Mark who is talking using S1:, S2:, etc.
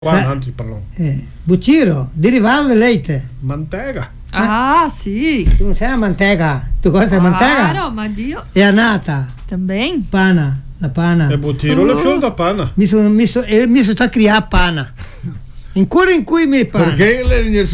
S1: Altri parlons.
S2: Butiro, derivado de leite.
S1: Manteiga.
S3: Ah, sì.
S2: Tu não sei a manteiga? Tu gosta de manteiga?
S3: Claro, ma Dio.
S2: E a nata?
S3: Também?
S2: Pana, la pana.
S1: E butiro le fior da pana.
S2: Mi sono sta a criare pana. In cui mi pana.
S4: Perché